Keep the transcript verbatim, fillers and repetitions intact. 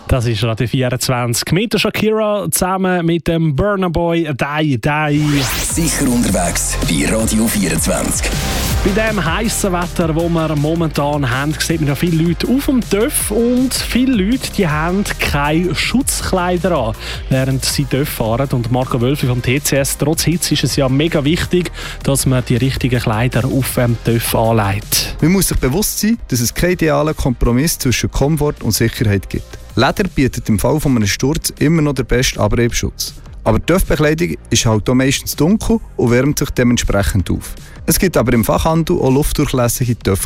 Das ist Radio vierundzwanzig mit der Shakira zusammen mit dem Burna Boy «Die, Die». Sicher unterwegs bei Radio vierundzwanzig. Bei dem heissen Wetter, das wir momentan haben, sieht man ja viele Leute auf dem Töff und viele Leute die haben keine Schutzkleider an, während sie Töff fahren. Und Marco Wölfi vom T C S, trotz Hitze ist es ja mega wichtig, dass man die richtigen Kleider auf dem Töff anlegt. Man muss sich bewusst sein, dass es keinen idealen Kompromiss zwischen Komfort und Sicherheit gibt. Leder bietet im Fall von einem Sturz immer noch den besten Abriebschutz. Aber die Töffbekleidung ist halt auch meistens dunkel und wärmt sich dementsprechend auf. Es gibt aber im Fachhandel auch luftdurchlässige Töff.